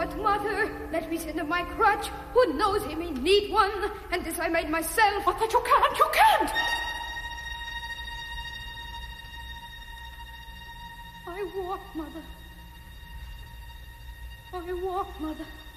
but mother, let me send him my crutch. Who knows, he may need one, and this I made myself. But that you can't! I walk, mother. I walk, mother.